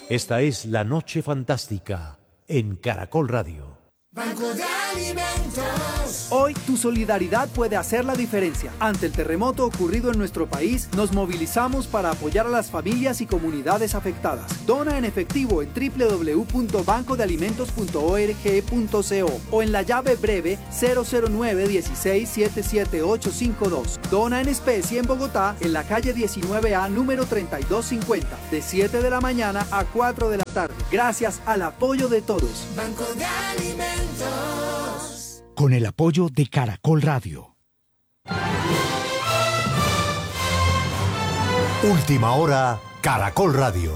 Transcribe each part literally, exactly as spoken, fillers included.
Esta es La Noche Fantástica en Caracol Radio. Banco de Alimentos. Hoy tu solidaridad puede hacer la diferencia. Ante el terremoto ocurrido en nuestro país, nos movilizamos para apoyar a las familias y comunidades afectadas. Dona en efectivo en doble u doble u doble u punto banco de alimentos punto org punto co o en la llave breve cero cero nueve uno seis siete siete ocho cinco dos. Dona en especie en Bogotá, en la calle diecinueve A, número treinta y dos cincuenta, de siete de la mañana a cuatro de la tarde. Gracias al apoyo de todos. Banco de Alimentos. Con el apoyo de Caracol Radio. Última hora, Caracol Radio.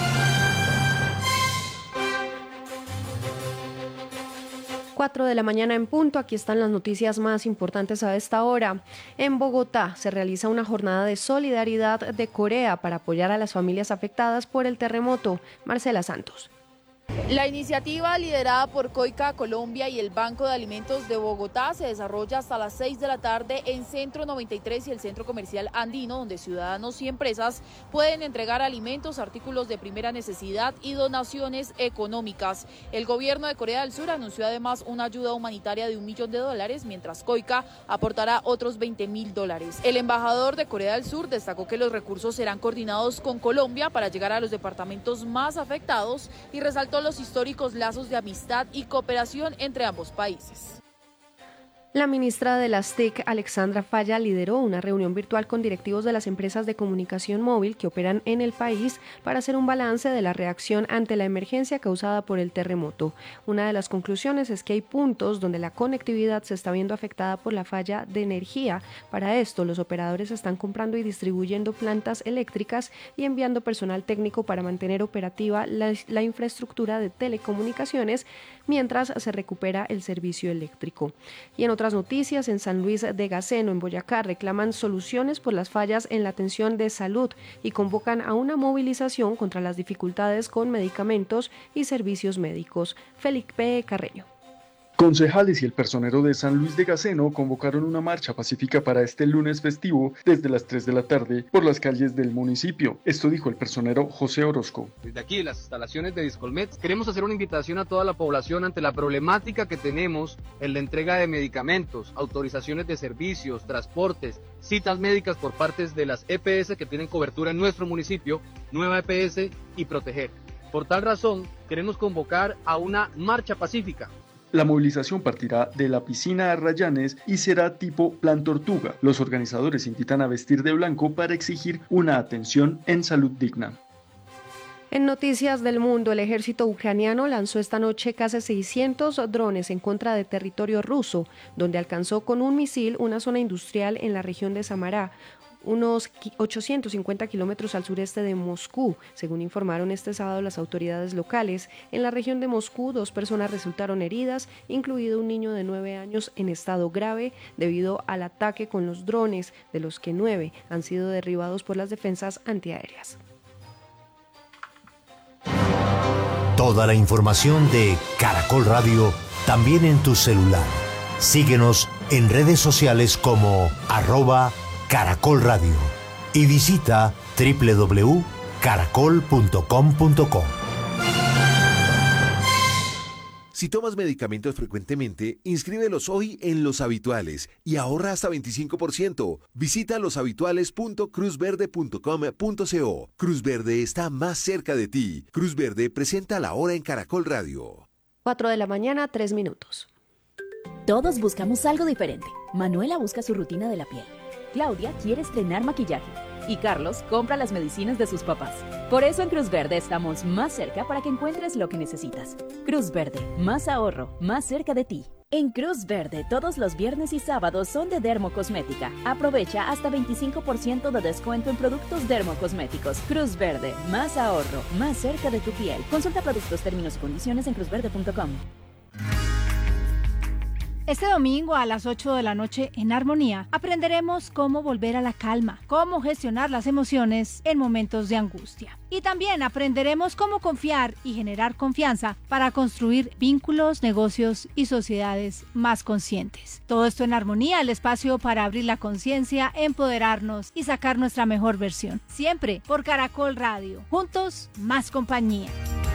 cuatro de la mañana en punto, aquí están las noticias más importantes a esta hora. En Bogotá se realiza una jornada de solidaridad de Corea para apoyar a las familias afectadas por el terremoto. Marcela Santos. La iniciativa, liderada por Coica Colombia y el Banco de Alimentos de Bogotá, se desarrolla hasta las seis de la tarde en Centro noventa y tres y el Centro Comercial Andino, donde ciudadanos y empresas pueden entregar alimentos, artículos de primera necesidad y donaciones económicas. El gobierno de Corea del Sur anunció además una ayuda humanitaria de un millón de dólares, mientras Coica aportará otros veinte mil dólares. El embajador de Corea del Sur destacó que los recursos serán coordinados con Colombia para llegar a los departamentos más afectados y resaltó los históricos lazos de amistad y cooperación entre ambos países. La ministra de las T I C, Alexandra Falla, lideró una reunión virtual con directivos de las empresas de comunicación móvil que operan en el país para hacer un balance de la reacción ante la emergencia causada por el terremoto. Una de las conclusiones es que hay puntos donde la conectividad se está viendo afectada por la falla de energía. Para esto, los operadores están comprando y distribuyendo plantas eléctricas y enviando personal técnico para mantener operativa la, la infraestructura de telecomunicaciones mientras se recupera el servicio eléctrico. Y en otras noticias, en San Luis de Gaceno, en Boyacá, reclaman soluciones por las fallas en la atención de salud y convocan a una movilización contra las dificultades con medicamentos y servicios médicos. Felipe Carreño. Concejales y el personero de San Luis de Gaceno convocaron una marcha pacífica para este lunes festivo desde las tres de la tarde por las calles del municipio. Esto dijo el personero José Orozco. Desde aquí, en las instalaciones de Discolmet, queremos hacer una invitación a toda la población ante la problemática que tenemos en la entrega de medicamentos, autorizaciones de servicios, transportes, citas médicas por parte de las E P S que tienen cobertura en nuestro municipio, Nueva E P S y Proteger. Por tal razón, queremos convocar a una marcha pacífica. La movilización partirá de la piscina Arrayanes y será tipo Plan Tortuga. Los organizadores invitan a vestir de blanco para exigir una atención en salud digna. En noticias del mundo, el ejército ucraniano lanzó esta noche casi seiscientos drones en contra de territorio ruso, donde alcanzó con un misil una zona industrial en la región de Samara, unos ochocientos cincuenta kilómetros al sureste de Moscú, según informaron este sábado las autoridades locales. En la región de Moscú, dos personas resultaron heridas, incluido un niño de nueve años en estado grave debido al ataque con los drones, de los que nueve han sido derribados por las defensas antiaéreas. Toda la información de Caracol Radio también en tu celular. Síguenos en redes sociales como arroba Caracol Radio y visita doble u doble u doble u punto caracol punto com punto co. Si tomas medicamentos frecuentemente, inscríbelos hoy en Los Habituales y ahorra hasta veinticinco por ciento. Visita los habituales punto cruz verde punto com punto co. Cruz Verde está más cerca de ti. Cruz Verde presenta la hora en Caracol Radio. cuatro de la mañana, tres minutos. Todos buscamos algo diferente. Manuela busca su rutina de la piel. Claudia quiere estrenar maquillaje y Carlos compra las medicinas de sus papás. Por eso en Cruz Verde estamos más cerca para que encuentres lo que necesitas. Cruz Verde, más ahorro, más cerca de ti. En Cruz Verde, todos los viernes y sábados son de Dermocosmética. Aprovecha hasta veinticinco por ciento de descuento en productos dermocosméticos. Cruz Verde, más ahorro, más cerca de tu piel. Consulta productos, términos y condiciones en cruz verde punto com. Este domingo a las ocho de la noche en Armonía aprenderemos cómo volver a la calma, cómo gestionar las emociones en momentos de angustia. Y también aprenderemos cómo confiar y generar confianza para construir vínculos, negocios y sociedades más conscientes. Todo esto en Armonía, el espacio para abrir la conciencia, empoderarnos y sacar nuestra mejor versión. Siempre por Caracol Radio. Juntos, más compañía.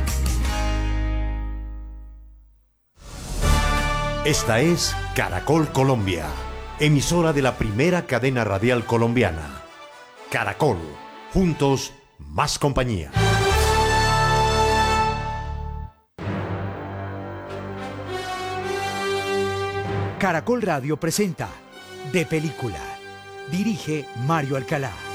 Esta es Caracol Colombia, emisora de la primera cadena radial colombiana. Caracol, juntos, más compañía. Caracol Radio presenta De Película. Dirige Mario Alcalá.